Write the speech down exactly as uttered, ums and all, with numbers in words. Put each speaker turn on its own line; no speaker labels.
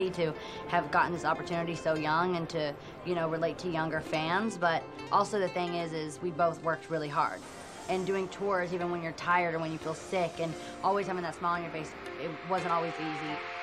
to have gotten this opportunity so young and to, you know, relate to younger fans. But also the thing is, is we both worked really hard. And doing tours, even when you're tired or when you feel sick, and always having that smile on your face, it wasn't always easy.